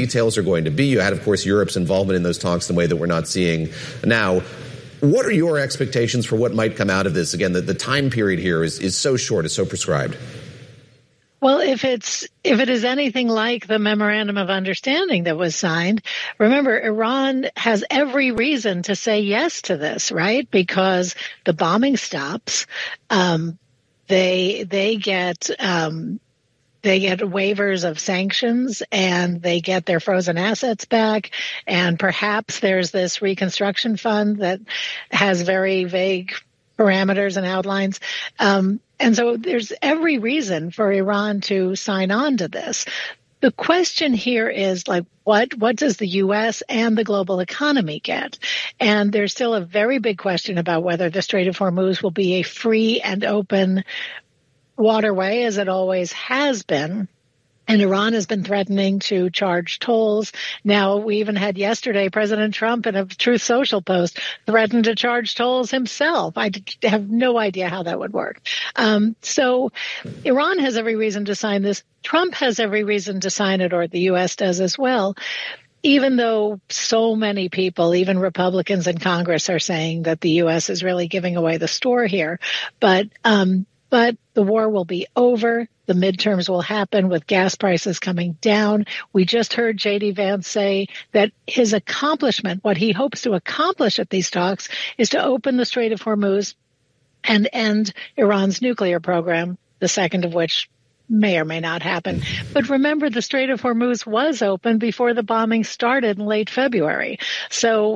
details are going to be. You had, of course, Europe's involvement in those talks in a way that we're not seeing now. What are your expectations for what might come out of this? Again, the time period here is so short, is so prescribed. Well, if it is anything like the memorandum of understanding that was signed, remember, Iran has every reason to say yes to this, right? Because the bombing stops. They get waivers of sanctions, and they get their frozen assets back. And perhaps there's this reconstruction fund that has very vague parameters and outlines. And so there's every reason for Iran to sign on to this. The question here is, like, what does the U.S. and the global economy get? And there's still a very big question about whether the Strait of Hormuz will be a free and open waterway, as it always has been. And Iran has been threatening to charge tolls. Now, we even had yesterday President Trump in a Truth Social post threatened to charge tolls himself. I have no idea how that would work. So Iran has every reason to sign this. Trump has every reason to sign it, or the U.S. does as well, even though so many people, even Republicans in Congress, are saying that the U.S. is really giving away the store here. But the war will be over. The midterms will happen with gas prices coming down. We just heard J.D. Vance say that his accomplishment, what he hopes to accomplish at these talks, is to open the Strait of Hormuz and end Iran's nuclear program, the second of which may or may not happen. But remember, the Strait of Hormuz was open before the bombing started in late February. So,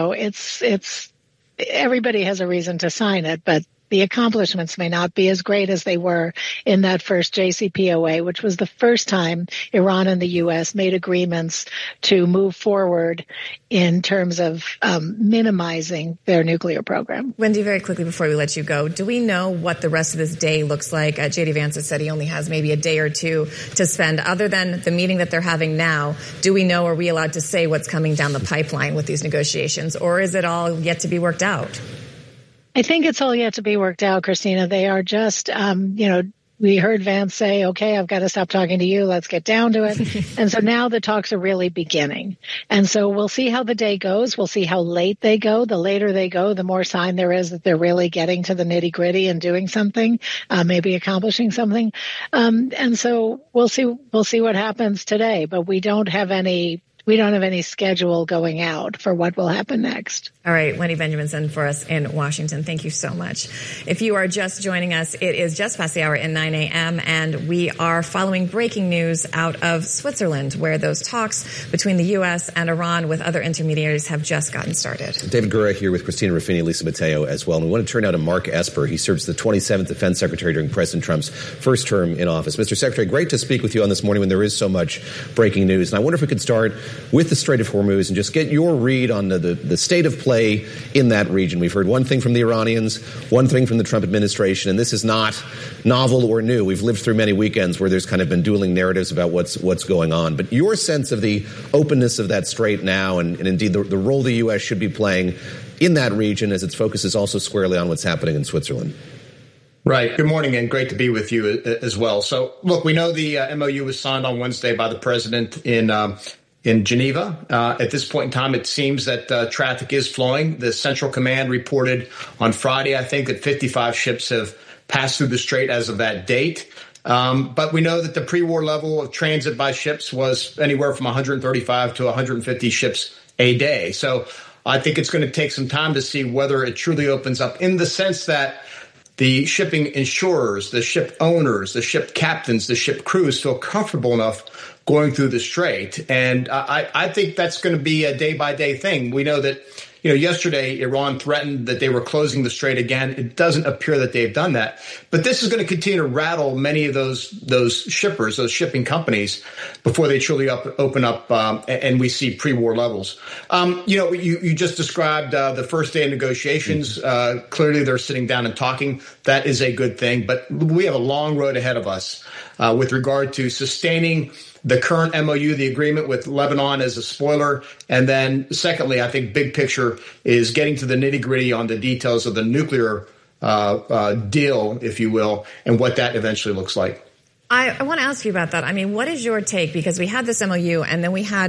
it's everybody has a reason to sign it, but the accomplishments may not be as great as they were in that first JCPOA, which was the first time Iran and the U.S. made agreements to move forward in terms of minimizing their nuclear program. Wendy, very quickly before we let you go, do we know what the rest of this day looks like? J.D. Vance has said he only has maybe a day or two to spend. Other than the meeting that they're having now, do we know, are we allowed to say what's coming down the pipeline with these negotiations, or is it all yet to be worked out? I think it's all yet to be worked out, Christina. They are just, we heard Vance say, okay, I've got to stop talking to you. Let's get down to it. And so now the talks are really beginning. And so we'll see how the day goes. We'll see how late they go. The later they go, the more sign there is that they're really getting to the nitty gritty and doing something, maybe accomplishing something. And so we'll see what happens today, but we don't have any schedule going out for what will happen next. All right, Wendy Benjaminson for us in Washington. Thank you so much. If you are just joining us, it is just past the hour at 9 a.m., and we are following breaking news out of Switzerland, where those talks between the U.S. and Iran with other intermediaries have just gotten started. David Gura here with Christina Ruffini, Lisa Mateo as well. And we want to turn now to Mark Esper. He serves as the 27th Defense Secretary during President Trump's first term in office. Mr. Secretary, great to speak with you on this morning when there is so much breaking news. And I wonder if we could start with the Strait of Hormuz and just get your read on the state of play in that region. We've heard one thing from the Iranians, one thing from the Trump administration, and this is not novel or new. We've lived through many weekends where there's kind of been dueling narratives about what's going on. But your sense of the openness of that strait now and indeed the role the U.S. should be playing in that region as its focus is also squarely on what's happening in Switzerland. Right. Good morning, and great to be with you as well. So, look, we know the MOU was signed on Wednesday by the president in Geneva. At this point in time, it seems that traffic is flowing. The Central Command reported on Friday, I think, that 55 ships have passed through the strait as of that date. But we know that the pre-war level of transit by ships was anywhere from 135 to 150 ships a day. So I think it's going to take some time to see whether it truly opens up, in the sense that the shipping insurers, the ship owners, the ship captains, the ship crews feel comfortable enough going through the strait. And I think that's going to be a day-by-day thing. We know that, yesterday Iran threatened that they were closing the strait again. It doesn't appear that they've done that. But this is going to continue to rattle many of those shippers, those shipping companies, before they truly open up and we see pre-war levels. You just described the first day of negotiations. Clearly, they're sitting down and talking. That is a good thing. But we have a long road ahead of us with regard to sustaining the current MOU, the agreement with Lebanon, as a spoiler. And then secondly, I think big picture is getting to the nitty gritty on the details of the nuclear deal, if you will, and what that eventually looks like. I want to ask you about that. I mean, what is your take? Because we had this MOU and then we had